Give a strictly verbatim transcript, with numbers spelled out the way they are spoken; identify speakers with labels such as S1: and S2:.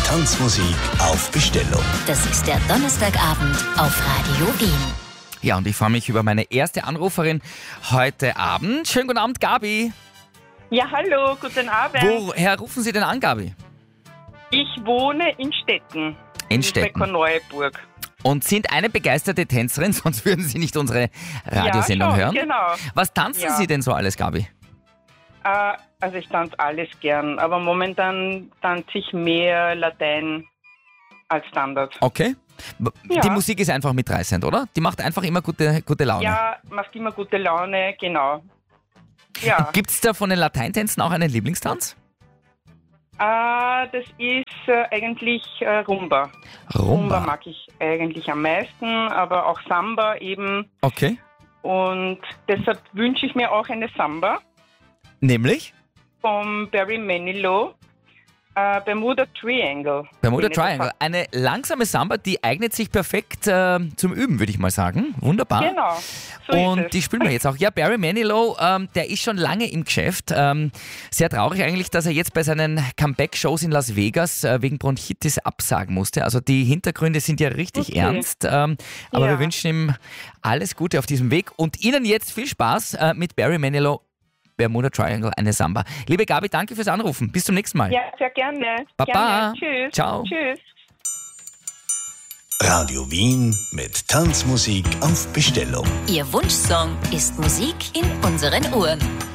S1: Tanzmusik auf Bestellung.
S2: Das ist der Donnerstagabend auf Radio Wien.
S3: Ja, und ich freue mich über meine erste Anruferin heute Abend. Schönen guten Abend, Gabi.
S4: Ja, hallo, guten Abend.
S3: Woher rufen Sie denn an, Gabi?
S4: Ich wohne in Stetten.
S3: In Stetten.
S4: Neuburg.
S3: Und sind eine begeisterte Tänzerin, sonst würden Sie nicht unsere Radiosendung
S4: ja, schon,
S3: hören.
S4: Genau.
S3: Was tanzen
S4: Ja.
S3: Sie denn so alles, Gabi?
S4: Äh, also ich tanze alles gern, aber momentan tanze ich mehr Latein als Standard.
S3: Okay. B-
S4: Ja.
S3: Die Musik ist einfach mitreißend, oder? Die macht einfach immer gute, gute Laune.
S4: Ja, macht immer gute Laune, genau. Ja,
S3: Gibt es da von den Lateintänzen auch einen Lieblingstanz?
S4: äh, das ist äh, eigentlich äh, Rumba.
S3: Rumba.
S4: mag ich eigentlich am meisten, aber auch Samba eben.
S3: Okay.
S4: Und deshalb wünsche ich mir auch eine Samba
S3: Nämlich?
S4: vom Barry Manilow. Äh, Bermuda Triangle.
S3: Bermuda
S4: Wenn ich das
S3: Triangle. Eine langsame Samba, die eignet sich perfekt äh, zum Üben, würde ich mal sagen. Wunderbar.
S4: Genau, so
S3: Und
S4: ist es.
S3: die spielen wir jetzt auch. Ja, Barry Manilow, ähm, der ist schon lange im Geschäft. Ähm, sehr traurig eigentlich, dass er jetzt bei seinen Comeback-Shows in Las Vegas äh, wegen Bronchitis absagen musste. Also die Hintergründe sind ja richtig
S4: Okay.
S3: ernst. Ähm, aber
S4: Ja.
S3: wir wünschen ihm alles Gute auf diesem Weg. Und Ihnen jetzt viel Spaß äh, mit Barry Manilow, Bermuda Triangle, eine Samba. Liebe Gabi, danke fürs Anrufen. Bis zum nächsten Mal.
S4: Ja, sehr gerne.
S3: Baba.
S4: Gerne. Tschüss.
S3: Ciao.
S4: Tschüss.
S1: Radio Wien mit Tanzmusik auf Bestellung.
S2: Ihr Wunschsong ist Musik in unseren Ohren.